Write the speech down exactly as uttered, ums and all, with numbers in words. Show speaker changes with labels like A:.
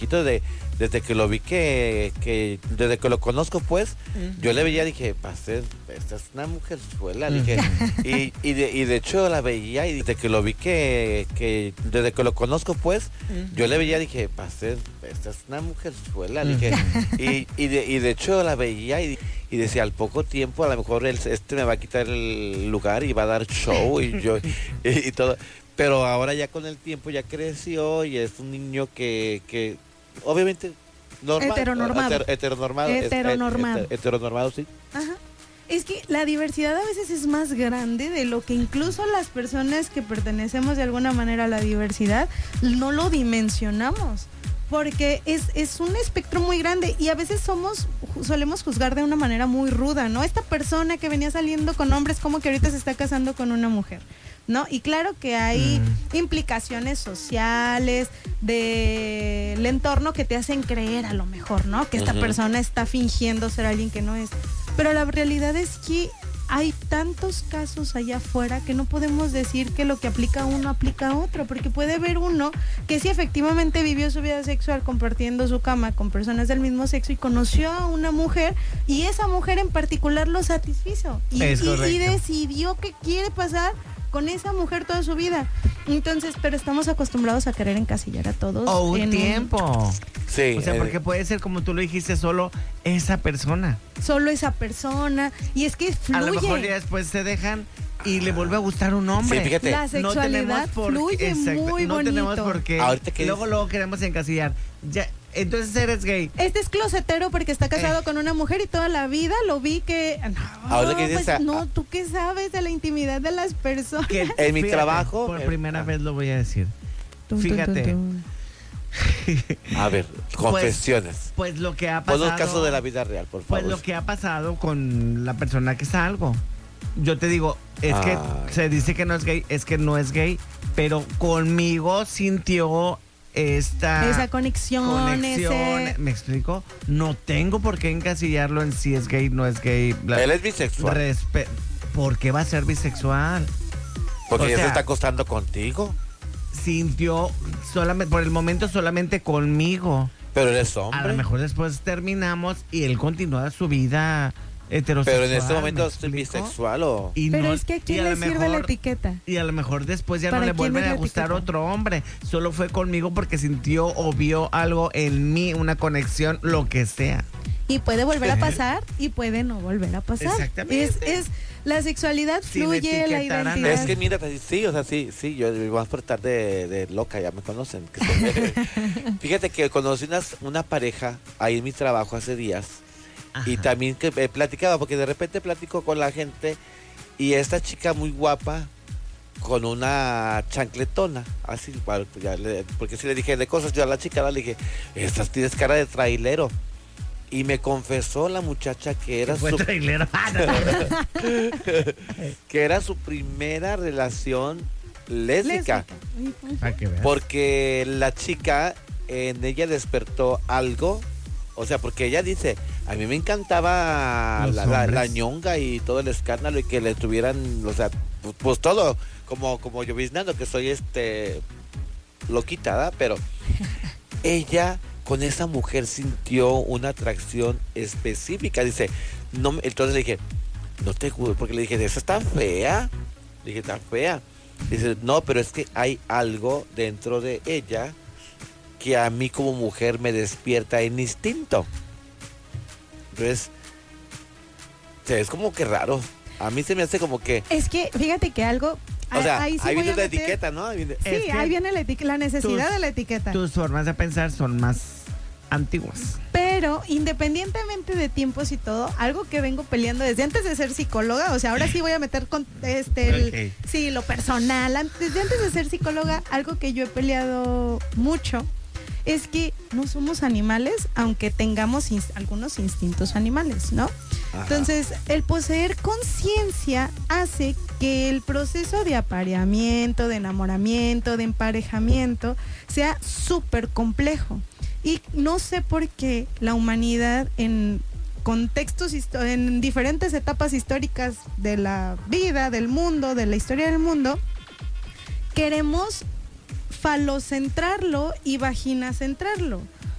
A: De, desde que lo vi que, que desde que lo conozco pues uh-huh. yo le veía, dije, ser, esta es una mujerzuela, uh-huh. dije, y, y, de, y de hecho la veía y desde que lo vi que, que desde que lo conozco pues uh-huh. yo le veía, dije, ser, esta es una mujerzuela, uh-huh. dije, y, y, de, y de hecho la veía y, y decía, al poco tiempo a lo mejor el, este me va a quitar el lugar y va a dar show y yo y, y todo, pero ahora ya con el tiempo ya creció y es un niño que, que obviamente normal,
B: heteronormado.
A: Heter, heteronormado.
B: Heteronormado.
A: Es, heter, heteronormado, sí.
B: Ajá. Es que la diversidad a veces es más grande de lo que incluso las personas que pertenecemos de alguna manera a la diversidad no lo dimensionamos. Porque es, es un espectro muy grande y a veces somos, solemos juzgar de una manera muy ruda, ¿no? Esta persona que venía saliendo con hombres, como que ahorita se está casando con una mujer, ¿no? Y claro que hay mm. implicaciones sociales del entorno que te hacen creer a lo mejor, ¿no? Que esta uh-huh. persona está fingiendo ser alguien que no es. Pero la realidad es que hay tantos casos allá afuera que no podemos decir que lo que aplica a uno aplica a otro, porque puede haber uno que sí efectivamente vivió su vida sexual compartiendo su cama con personas del mismo sexo y conoció a una mujer y esa mujer en particular lo satisfizo y, y, y decidió que quiere pasar con esa mujer toda su vida. Entonces, pero estamos acostumbrados a querer encasillar a todos.
C: O un tiempo. Un...
A: Sí.
C: O sea, eh... porque puede ser, como tú lo dijiste, solo esa persona.
B: Solo esa persona. Y es que fluye.
C: A lo mejor ya después se dejan y le vuelve a gustar un hombre.
A: Sí, fíjate.
B: La sexualidad no por... fluye exacto, muy
C: no
B: bonito.
C: No tenemos por qué.
A: Ahorita que
C: luego,
A: dices...
C: luego queremos encasillar. Ya... Entonces eres gay.
B: Este es closetero porque está casado eh. con una mujer y toda la vida lo vi que... No, Ahora que pues, dices, no, ¿tú qué sabes de la intimidad de las personas?
A: Que en mi trabajo...
C: Por primera ah. vez lo voy a decir.
B: Tum,
C: Fíjate.
B: Tum,
A: tum. A ver, confesiones.
C: Pues, pues lo que ha pasado...
A: Pon un caso de la vida real, por favor.
C: Pues lo que ha pasado con la persona que salgo. Yo te digo, es Ay. que se dice que no es gay, es que no es gay, pero conmigo sintió... Esta
B: esa conexión,
C: conexión
B: ese...
C: ¿me explico? No tengo por qué encasillarlo en si es gay, no es gay.
A: Bla, Él es bisexual.
C: Respe- ¿Por qué va a ser bisexual?
A: Porque
C: o
A: ya
C: sea,
A: se está acostando contigo.
C: Sintió solamente, por el momento solamente conmigo.
A: Pero él es hombre.
C: A lo mejor después terminamos y él continúa su vida heterosexual.
A: Pero en este momento es bisexual o...
B: Y Pero no, es que a quién le sirve la etiqueta.
C: Y a lo mejor después ya no le vuelve a gustar etiqueta? otro hombre. Solo fue conmigo porque sintió o vio algo en mí, una conexión, lo que sea.
B: Y puede volver a pasar y puede no volver a pasar.
C: Exactamente.
B: Es, es la sexualidad fluye, la identidad.
A: Es que mira, sí, o sea, sí, sí, yo voy a portar de, de loca, ya me conocen. Fíjate que conocí una, una pareja ahí en mi trabajo hace días. Ajá. Y también que eh, platicaba, porque de repente platico con la gente y esta chica muy guapa con una chancletona, así, bueno, pues ya le, porque si le dije de cosas, yo a la chica le dije, estas tienes cara de trailero. Y me confesó la muchacha que era
C: fue
A: su
C: trailero.
A: que era su primera relación lésbica.
B: lésbica.
A: Porque la chica en ella despertó algo. O sea, porque ella dice, a mí me encantaba la, la, la ñonga y todo el escándalo y que le tuvieran, o sea, pues, pues todo, como, como yo viznando que soy este loquitada, pero ella con esa mujer sintió una atracción específica. Dice, no, entonces le dije, no te juro, porque le dije, esa está fea. Le dije, está fea. Dice, no, pero es que hay algo dentro de ella que a mí como mujer me despierta en instinto. Entonces, es como que raro. A mí se me hace como que...
B: Es que, fíjate que algo...
A: O sea,
B: ahí, sí
A: ahí viene la
B: meter...
A: etiqueta, ¿no? Ahí viene...
B: Sí, es ahí viene la, etiqueta, la necesidad
C: tus,
B: de la etiqueta.
C: Tus formas de pensar son más antiguas.
B: Pero, independientemente de tiempos y todo, algo que vengo peleando desde antes de ser psicóloga, o sea, ahora sí voy a meter con este, el, okay. sí, lo personal. Desde antes de ser psicóloga, algo que yo he peleado mucho es que no somos animales, aunque tengamos inst- algunos instintos animales, ¿no? Ajá. Entonces, el poseer conciencia hace que el proceso de apareamiento, de enamoramiento, de emparejamiento, sea súper complejo. Y no sé por qué la humanidad en contextos, en diferentes etapas históricas de la vida, del mundo, de la historia del mundo, queremos falocentrarlo y vaginacentrarlo.